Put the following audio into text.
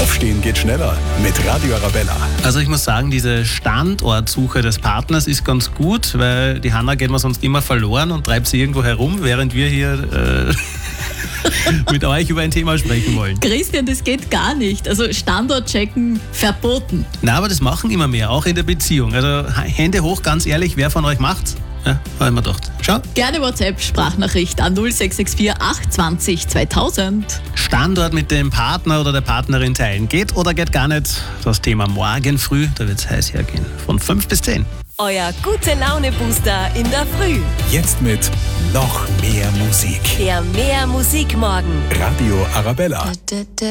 Aufstehen geht schneller mit Radio Arabella. Also ich muss sagen, diese Standortsuche des Partners ist ganz gut, weil die Hanna geht mir sonst immer verloren und treibt sie irgendwo herum, während wir hier mit euch über ein Thema sprechen wollen. Christian, das geht gar nicht. Also Standort checken verboten. Na, aber das machen immer mehr, auch in der Beziehung. Also Hände hoch, ganz ehrlich, wer von euch macht's? Ja, habe ich mir gedacht. Schau. Gerne WhatsApp-Sprachnachricht an 0664 820 2000. Standort mit dem Partner oder der Partnerin teilen. Geht oder geht gar nicht? Das Thema morgen früh, da wird's heiß hergehen. Von 5 bis 10. Euer Gute-Laune-Booster in der Früh. Jetzt mit noch mehr Musik. Der Mehr Musik morgen. Radio Arabella.